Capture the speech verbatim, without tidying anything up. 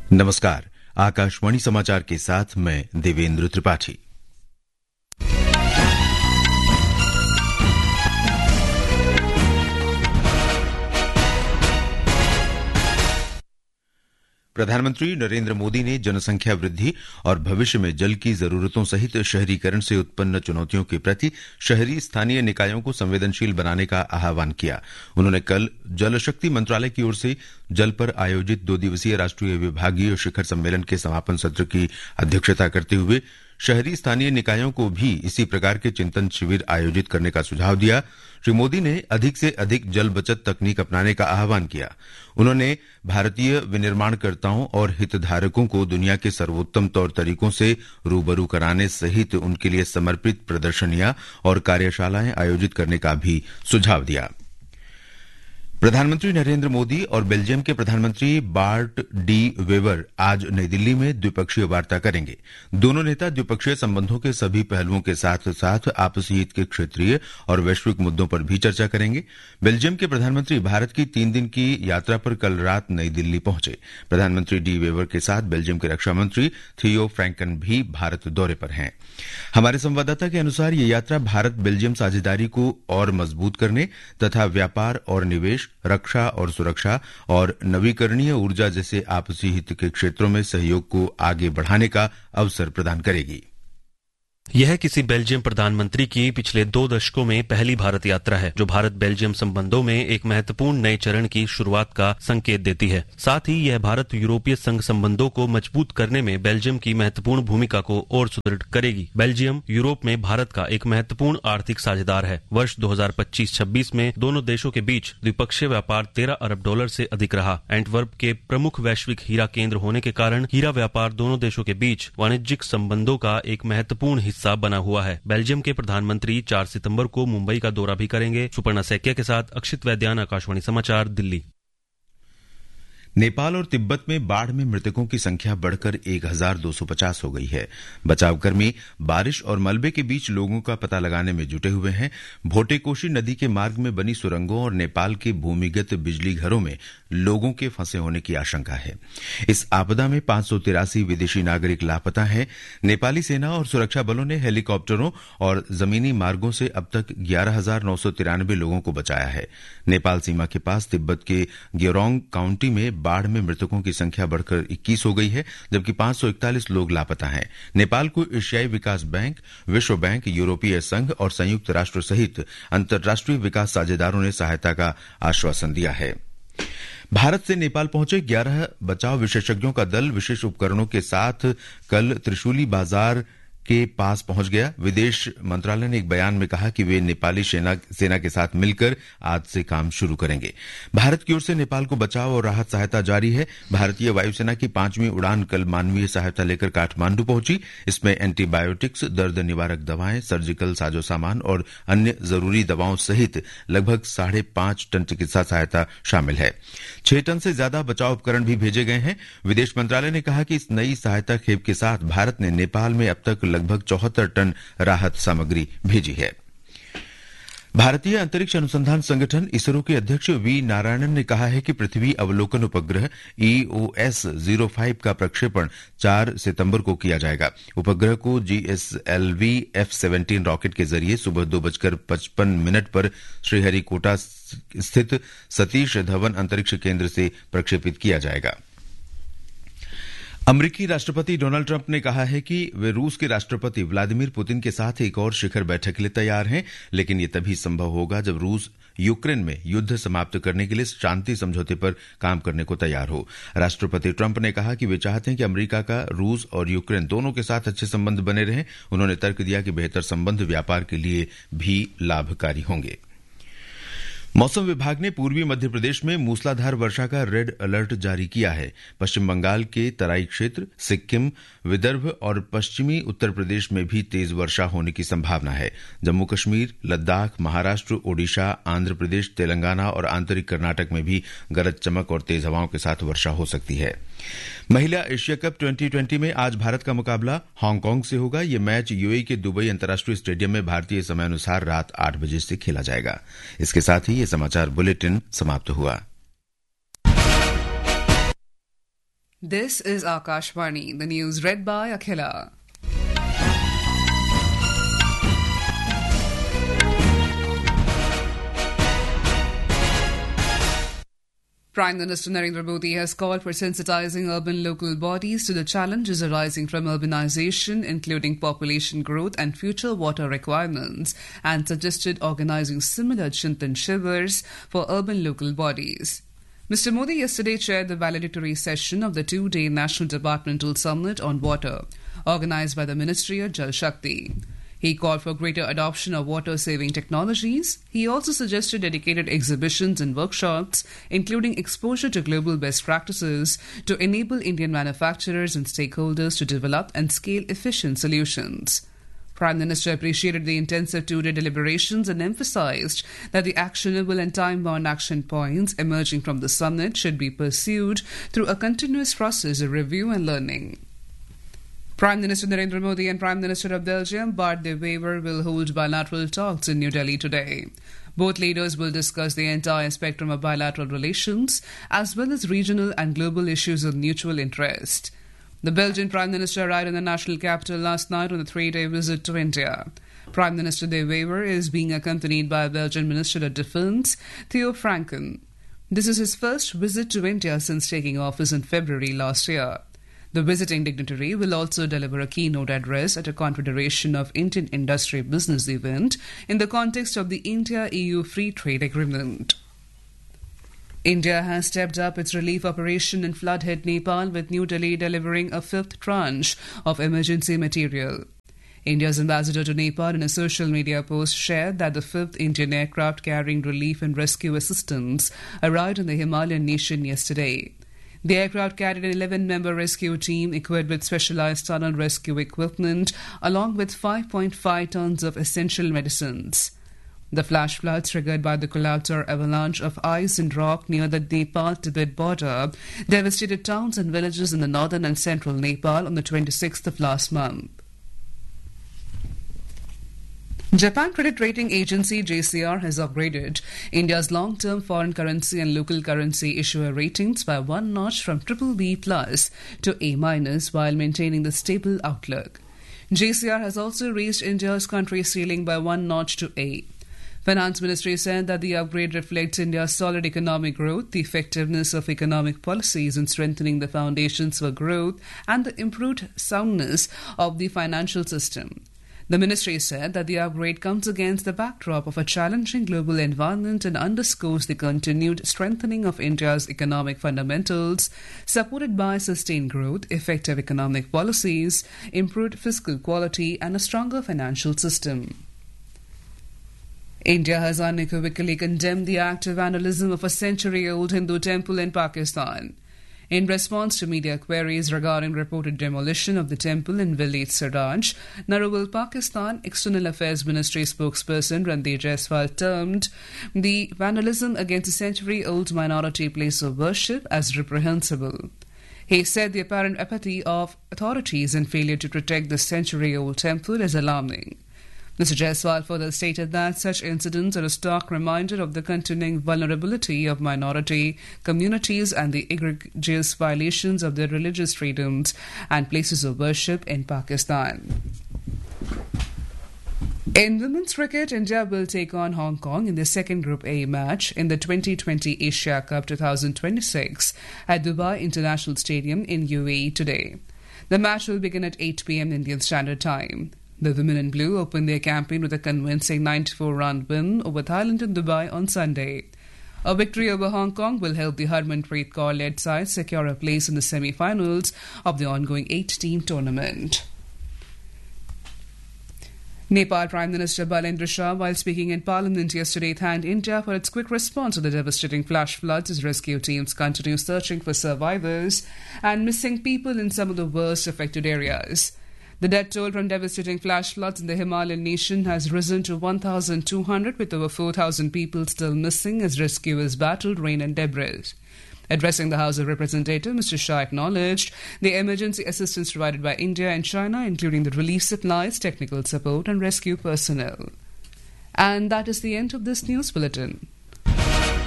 नमस्कार, आकाशवाणी समाचार के साथ मैं देवेंद्र त्रिपाठी। प्रधानमंत्री नरेंद्र मोदी ने जनसंख्या वृद्धि और भविष्य में जल की जरूरतों सहित शहरीकरण से उत्पन्न चुनौतियों के प्रति शहरी स्थानीय निकायों को संवेदनशील बनाने का आह्वान किया। उन्होंने कल जल शक्ति मंत्रालय की ओर से जल पर आयोजित दो दिवसीय राष्ट्रीय विभागीय शिखर सम्मेलन के समापन सत्र की अध्यक्षता करते हुए शहरी स्थानीय निकायों को भी इसी प्रकार के चिंतन शिविर आयोजित करने का सुझाव दिया। श्री मोदी ने अधिक से अधिक जल बचत तकनीक अपनाने का आह्वान किया। उन्होंने भारतीय विनिर्माणकर्ताओं और हितधारकों को दुनिया के सर्वोत्तम तौर तरीकों से रूबरू कराने सहित उनके लिए समर्पित प्रदर्शनियां और कार्यशालाएं आयोजित करने का भी सुझाव दिया। प्रधानमंत्री नरेंद्र मोदी और बेल्जियम के प्रधानमंत्री बार्ट डी वेवर आज नई दिल्ली में द्विपक्षीय वार्ता करेंगे। दोनों नेता द्विपक्षीय संबंधों के सभी पहलुओं के साथ साथ आपसी हित के क्षेत्रीय और वैश्विक मुद्दों पर भी चर्चा करेंगे। बेल्जियम के प्रधानमंत्री भारत की तीन दिन की यात्रा पर कल रात नई दिल्ली पहुंचे। प्रधानमंत्री डी वेवर के साथ बेल्जियम के रक्षा मंत्री थियो फ्रैंकन भी भारत दौरे पर हैं। हमारे संवाददाता के अनुसार ये यात्रा भारत बेल्जियम साझेदारी को और मजबूत करने तथा व्यापार और निवेश, रक्षा और सुरक्षा और नवीकरणीय ऊर्जा जैसे आपसी हित के क्षेत्रों में सहयोग को आगे बढ़ाने का अवसर प्रदान करेगी। यह किसी बेल्जियम प्रधानमंत्री की पिछले दो दशकों में पहली भारत यात्रा है, जो भारत बेल्जियम संबंधों में एक महत्वपूर्ण नए चरण की शुरुआत का संकेत देती है। साथ ही यह भारत यूरोपीय संघ संबंधों को मजबूत करने में बेल्जियम की महत्वपूर्ण भूमिका को और सुदृढ़ करेगी। बेल्जियम यूरोप में भारत का एक महत्वपूर्ण आर्थिक साझेदार है। वर्ष दो हजार पच्चीस छब्बीस में दोनों देशों के बीच द्विपक्षीय व्यापार तेरह अरब डॉलर से अधिक रहा। एंटवर्प के प्रमुख वैश्विक हीरा केंद्र होने के कारण हीरा व्यापार दोनों देशों के बीच वाणिज्यिक संबंधों का एक महत्वपूर्ण हिस्सा बना हुआ है। बेल्जियम के प्रधानमंत्री चार सितंबर को मुंबई का दौरा भी करेंगे। सुपर्णा सैकिया के साथ अक्षित वैद्यान, आकाशवाणी समाचार, दिल्ली। नेपाल और तिब्बत में बाढ़ में मृतकों की संख्या बढ़कर एक हजार दो सौ पचास हो गई है। बचावकर्मी बारिश और मलबे के बीच लोगों का पता लगाने में जुटे हुए हैं। भोटेकोशी नदी के मार्ग में बनी सुरंगों और नेपाल के भूमिगत बिजली घरों में लोगों के फंसे होने की आशंका है। इस आपदा में पांच सौ तिरासी विदेशी नागरिक लापता हैं। नेपाली सेना और सुरक्षा बलों ने हेलीकॉप्टरों और जमीनी मार्गों से अब तक ग्यारह हजार नौ सौ तिरानवे लोगों को बचाया है। नेपाल सीमा के पास तिब्बत के ग्योरोंग काउंटी में बाढ़ में मृतकों की संख्या बढ़कर इक्कीस हो गई है, जबकि पांच सौ इकतालीस लोग लापता हैं। नेपाल को एशियाई विकास बैंक, विश्व बैंक, यूरोपीय संघ और संयुक्त राष्ट्र सहित अंतर्राष्ट्रीय विकास साझेदारों ने सहायता का आश्वासन दिया है। भारत से नेपाल पहुंचे ग्यारह बचाव विशेषज्ञों का दल विशेष उपकरणों के साथ कल त्रिशूली बाजार के पास पहुंच गया। विदेश मंत्रालय ने एक बयान में कहा कि वे नेपाली सेना, सेना के साथ मिलकर आज से काम शुरू करेंगे। भारत की ओर से नेपाल को बचाव और राहत सहायता जारी है। भारतीय वायुसेना की पांचवीं उड़ान कल मानवीय सहायता लेकर काठमांडू पहुंची। इसमें एंटीबायोटिक्स, दर्द निवारक दवाएं, सर्जिकल साजो सामान और अन्य जरूरी दवाओं सहित लगभग साढ़े पांच टन चिकित्सा सहायता शामिल है। छह टन से ज्यादा बचाव उपकरण भी भेजे गए हैं। विदेश मंत्रालय ने कहा कि इस नई सहायता खेप के साथ भारत ने नेपाल में अब तक लगभग चौहत्तर टन राहत सामग्री भेजी है। भारतीय अंतरिक्ष अनुसंधान संगठन इसरो के अध्यक्ष वी नारायणन ने कहा है कि पृथ्वी अवलोकन उपग्रह ई ओ एस जीरो फाइव का प्रक्षेपण चार सितंबर को किया जाएगा। उपग्रह को G S L V F seventeen rocket के जरिए सुबह दो बजकर पचपन मिनट पर श्रीहरिकोटा स्थित सतीश धवन अंतरिक्ष केंद्र से प्रक्षेपित किया जाएगा। अमेरिकी राष्ट्रपति डोनाल्ड ट्रंप ने कहा है कि वे रूस के राष्ट्रपति व्लादिमीर पुतिन के साथ एक और शिखर बैठक के लिए तैयार हैं, लेकिन ये तभी संभव होगा जब रूस यूक्रेन में युद्ध समाप्त करने के लिए शांति समझौते पर काम करने को तैयार हो। राष्ट्रपति ट्रंप ने कहा कि वे चाहते हैं कि अमेरिका का रूस और यूक्रेन दोनों के साथ अच्छे संबंध बने रहें। उन्होंने तर्क दिया कि बेहतर संबंध व्यापार के लिए भी लाभकारी होंगे। मौसम विभाग ने पूर्वी मध्य प्रदेश में मूसलाधार वर्षा का रेड अलर्ट जारी किया है। पश्चिम बंगाल के तराई क्षेत्र, सिक्किम, विदर्भ और पश्चिमी उत्तर प्रदेश में भी तेज वर्षा होने की संभावना है। जम्मू कश्मीर, लद्दाख, महाराष्ट्र, ओडिशा, आंध्र प्रदेश, तेलंगाना और आंतरिक कर्नाटक में भी गरज चमक और तेज हवाओं के साथ वर्षा हो सकती है। महिला एशिया कप ट्वेंटी ट्वेंटी में आज भारत का मुकाबला हांगकांग से होगा। यह मैच यूएई के दुबई अंतर्राष्ट्रीय स्टेडियम में भारतीय समयानुसार रात आठ बजे से खेला जाएगा। इसके साथ ही यह समाचार बुलेटिन समाप्त हुआ। This is Akashvani, the news read by Akhila. Prime Minister Narendra Modi has called for sensitizing urban local bodies to the challenges arising from urbanization, including population growth and future water requirements, and suggested organizing similar Chintan Shivers for urban local bodies. Mister Modi yesterday chaired the valedictory session of the two-day National Departmental Summit on Water, organized by the Ministry of Jal Shakti. He called for greater adoption of water-saving technologies. He also suggested dedicated exhibitions and workshops, including exposure to global best practices, to enable Indian manufacturers and stakeholders to develop and scale efficient solutions. Prime Minister appreciated the intensive two-day deliberations and emphasized that the actionable and time-bound action points emerging from the summit should be pursued through a continuous process of review and learning. Prime Minister Narendra Modi and Prime Minister of Belgium, Bart de Wever, will hold bilateral talks in New Delhi today. Both leaders will discuss the entire spectrum of bilateral relations, as well as regional and global issues of mutual interest. The Belgian Prime Minister arrived in the national capital last night on a three-day visit to India. Prime Minister de Wever is being accompanied by Belgian Minister of Defence, Theo Franken. This is his first visit to India since taking office in February last year. The visiting dignitary will also deliver a keynote address at a Confederation of Indian Industry Business event in the context of the India-E U Free Trade Agreement. India has stepped up its relief operation in flood-hit Nepal, with New Delhi delivering a fifth tranche of emergency material. India's ambassador to Nepal in a social media post shared that the fifth Indian aircraft carrying relief and rescue assistance arrived in the Himalayan nation yesterday. The aircraft carried an eleven-member rescue team equipped with specialized tunnel rescue equipment, along with five point five tons of essential medicines. The flash floods triggered by the Kollapsar avalanche of ice and rock near the Nepal-Tibet border devastated towns and villages in the northern and central Nepal on the twenty-sixth of last month. Japan Credit Rating Agency J C R has upgraded India's long-term foreign currency and local currency issuer ratings by one notch from triple B plus to A minus, while maintaining the stable outlook. J C R has also raised India's country ceiling by one notch to A. Finance Ministry said that the upgrade reflects India's solid economic growth, the effectiveness of economic policies in strengthening the foundations for growth, and the improved soundness of the financial system. The ministry said that the upgrade comes against the backdrop of a challenging global environment and underscores the continued strengthening of India's economic fundamentals, supported by sustained growth, effective economic policies, improved fiscal quality, and a stronger financial system. India has unequivocally condemned the act of vandalism of a century-old Hindu temple in Pakistan. In response to media queries regarding reported demolition of the temple in village Siraj, Narowal, Pakistan, External Affairs Ministry spokesperson Randeep Jaiswal termed the vandalism against a century-old minority place of worship as reprehensible. He said the apparent apathy of authorities and failure to protect the century-old temple is alarming. Mister Jaiswal further stated that such incidents are a stark reminder of the continuing vulnerability of minority communities and the egregious violations of their religious freedoms and places of worship in Pakistan. In women's cricket, India will take on Hong Kong in the second Group A match in the twenty twenty Asia Cup twenty twenty-six at Dubai International Stadium in U A E today. The match will begin at eight p.m. Indian Standard Time. The women in blue opened their campaign with a convincing ninety-four run win over Thailand in Dubai on Sunday. A victory over Hong Kong will help the Harmanpreet Kaur-led side secure a place in the semi-finals of the ongoing eight-team tournament. Nepal Prime Minister Balendra Shah, while speaking in Parliament yesterday, thanked India for its quick response to the devastating flash floods as rescue teams continue searching for survivors and missing people in some of the worst affected areas. The death toll from devastating flash floods in the Himalayan nation has risen to one thousand two hundred, with over four thousand people still missing as rescuers battled rain and debris. Addressing the House of Representatives, Mister Shah acknowledged the emergency assistance provided by India and China, including the relief supplies, technical support and rescue personnel. And that is the end of this news bulletin.